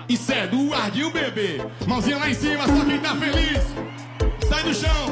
Isso é do Ardil, bebê. Mãozinha lá em cima, só quem tá feliz. Sai do chão.